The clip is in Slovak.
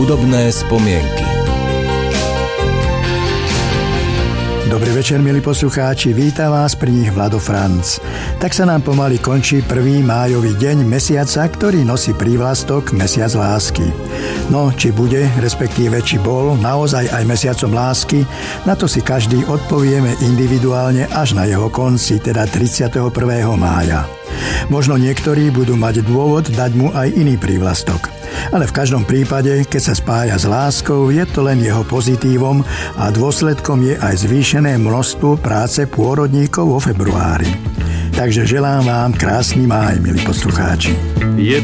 Hudobné spomienky. Dobrý večer, milí poslucháči, vítam vás pri nich Vlado Franc. Tak sa nám pomaly končí 1. májový deň mesiaca, ktorý nosí prívlastok Mesiac lásky. No, či bude, respektíve či bol naozaj aj mesiacom lásky, na to si každý odpovieme individuálne až na jeho konci, teda 31. mája. Možno niektorí budú mať dôvod dať mu aj iný prívlastok. Ale v každom prípade, keď sa spája s láskou, je to len jeho pozitívom a dôsledkom je aj zvýšené množstvo práce pôrodníkov vo februári. Takže želám vám krásny máj, milí poslucháči. Je